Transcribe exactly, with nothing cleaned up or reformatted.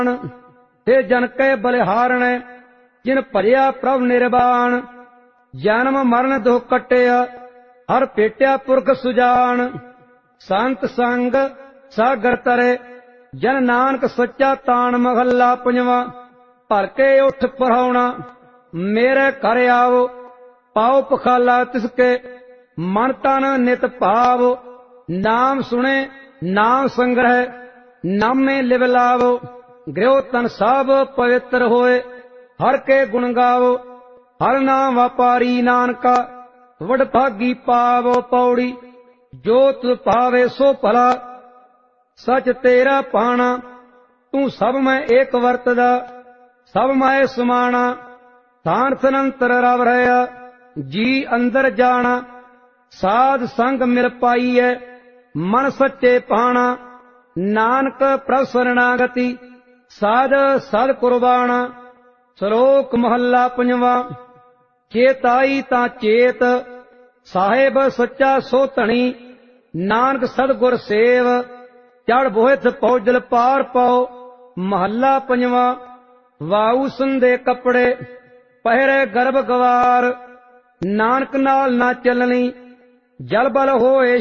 हे जन कै बलिहारण जिन भरिया प्रभ निर्वाण। जन्म मरण दुख कटिया हर पेटिया पुरख सुजान। संत संग सागर तरे जन नानक सच्चा तान। महला पंजवा। भर के उठ पढ़ाउना मेरे घर आओ। पाओ पखाला तिसके मन तन नित भाव। नाम सुने नाम संग्रह नामे लिव लावो। गृह तन सब पवित्र होए हर के गुण गावो। हर नाम व्यापारी नानका वड भागी पावो। पौड़ी जो तुझ पावे सो भला सच तेरा पाना। तू सब में एक वर्तदा सब माए समाना। थान सनंतर रव रहा जी अंदर जाना। साध संग मिल पाई है मन सच्चे पाना। नानक प्रभ शरणागति साध सद कुर्बाना। श्लोक महला पंजवा। चेताई ता चेत साहेब सच्चा सो धनी। नानक सतगुर सेव चढ़ बोहित पौजल पार पाओ। महला पंजवा। वाऊ संदे कपड़े पहरे गर्भ गवार। नानक नाल ना चलनी जल बल होए